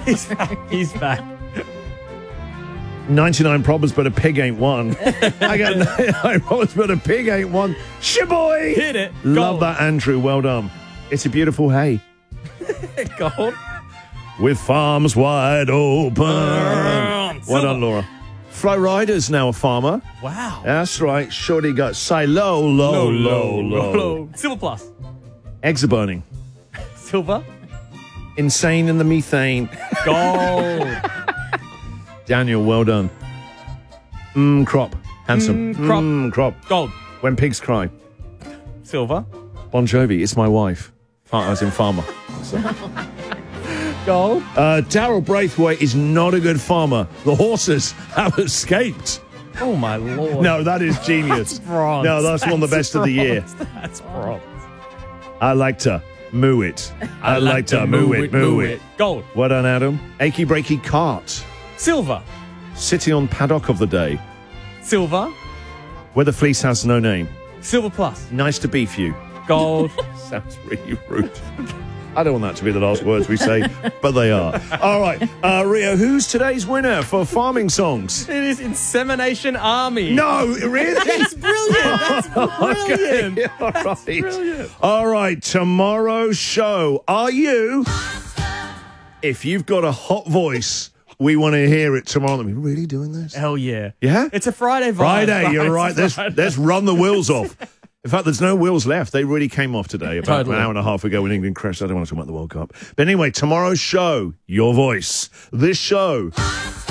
He's back. 99 problems, but a pig ain't one. I got 99 problems, but a pig ain't one. Shaboy! Hit it. Love Gold. that, Andrew. Well done. It's a beautiful hay. Gold. With farms wide open. Well done, Laura. Flo Rider's now a farmer. Wow. That's right. Shorty got say low. Silver plus. Eggs are burning. Silver. Insane in the methane. Gold. Daniel, well done. Crop. Handsome. Crop. Crop. Gold. When pigs cry. Silver. Bon Jovi, it's my wife. I was in farmer. Gold. Daryl Braithwaite is not a good farmer. The horses have escaped. Oh, my Lord. No, that is genius. Bronze. No, that's one of the best of the year. That's bronze. I like to moo it. I like to moo it. Gold. Well done, Adam. Achy breaky cart. Silver. Sitting on paddock of the day. Silver. Where the fleece has no name. Silver plus. Nice to beef you. Gold. Sounds really rude. I don't want that to be the last words we say, but they are. All right, Rio, who's today's winner for farming songs? It is Insemination Army. No, really? That's brilliant. That's brilliant. Okay, all right. That's brilliant. All right, tomorrow's show. Are you? If you've got a hot voice, we want to hear it tomorrow. Are we really doing this? Hell yeah. Yeah? It's a Friday vibe. Friday, you're right. It's Friday. Let's run the wheels off. In fact, there's no wheels left. They really came off today about Totally. an hour and a half ago when England crashed. I don't want to talk about the World Cup. But anyway, tomorrow's show, your voice. This show. Do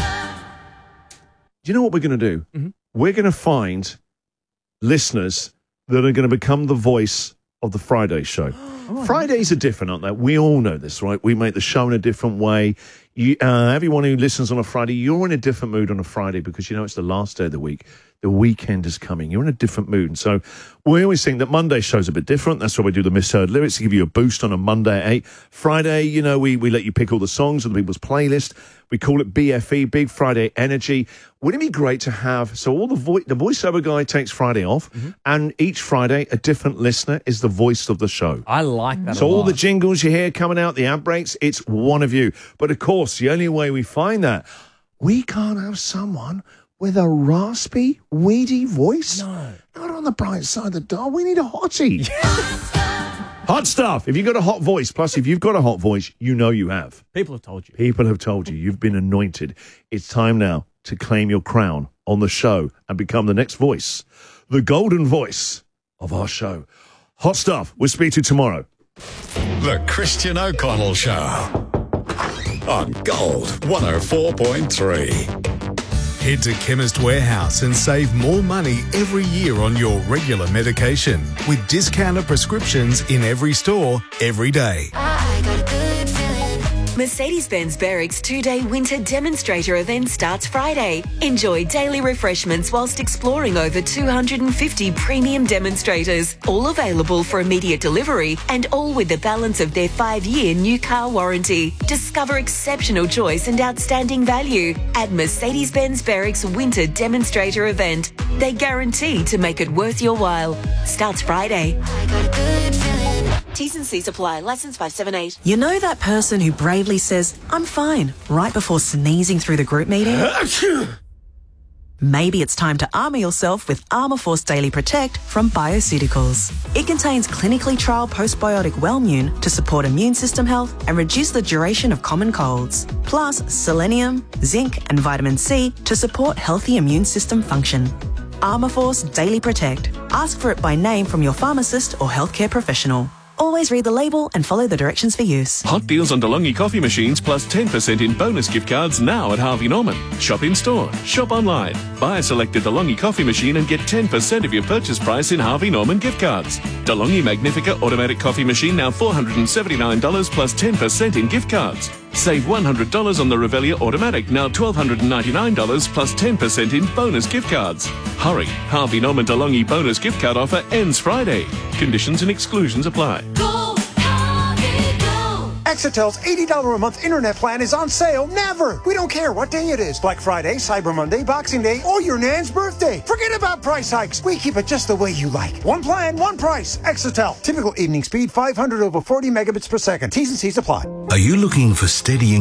you know what we're going to do? Mm-hmm. We're going to find listeners that are going to become the voice of the Friday show. Fridays are different, aren't they? We all know this, right? We make the show in a different way. Everyone who listens on a Friday, you're in a different mood on a Friday because you know it's the last day of the week. The weekend is coming. You're in a different mood. And so we always think that Monday show's a bit different. That's why we do the misheard lyrics to give you a boost on a Monday at 8. Friday, you know, we let you pick all the songs on the people's playlist. We call it BFE, Big Friday Energy. Wouldn't it be great to have, so all the voiceover guy takes Friday off, and each Friday a different listener is the voice of the show. I like that So a lot. all the jingles you hear coming out, the ad breaks, it's one of you. But of course, the only way we find that, we can't have someone with a raspy, weedy voice. No. Not on the bright side of the dial. We need a hottie. Hot stuff. If you've got a hot voice, plus if you've got a hot voice, you know you have. People have told you. People have told you. You've been anointed. It's time now to claim your crown on the show and become the next voice, the golden voice of our show. Hot stuff. We'll speak to you tomorrow. The Christian O'Connell Show on Gold 104.3. Head to Chemist Warehouse and save more money every year on your regular medication with discounted prescriptions in every store, every day. I got a good feeling. Mercedes-Benz Berwick's 2-day winter demonstrator event starts Friday. Enjoy daily refreshments whilst exploring over 250 premium demonstrators, all available for immediate delivery and all with the balance of their 5-year new car warranty. Discover exceptional choice and outstanding value at Mercedes-Benz Berwick's winter demonstrator event. They guarantee to make it worth your while. Starts Friday. I got a good feeling. T's and C's apply. Licence 578. You know that person who bravely says, "I'm fine," right before sneezing through the group meeting? Maybe it's time to armour yourself with Armourforce Daily Protect from Bioceuticals. It contains clinically trialled postbiotic Wellmune to support immune system health and reduce the duration of common colds. Plus selenium, zinc and vitamin C to support healthy immune system function. Armourforce Daily Protect. Ask for it by name from your pharmacist or healthcare professional. Always read the label and follow the directions for use. Hot deals on DeLonghi coffee machines plus 10% in bonus gift cards now at Harvey Norman. Shop in store, shop online. Buy a selected DeLonghi coffee machine and get 10% of your purchase price in Harvey Norman gift cards. DeLonghi Magnifica automatic coffee machine now $479 plus 10% in gift cards. Save $100 on the Revelia Automatic, now $1,299 plus 10% in bonus gift cards. Hurry, Harvey Norman DeLonghi bonus gift card offer ends Friday. Conditions and exclusions apply. Go, Harvey, go. Exetel's $80 a month internet plan is on sale never. We don't care what day it is. Black Friday, Cyber Monday, Boxing Day, or your nan's birthday. Forget about price hikes. We keep it just the way you like. One plan, one price. Exetel. Typical evening speed 500 over 40 megabits per second. T's and C's apply. Are you looking for steady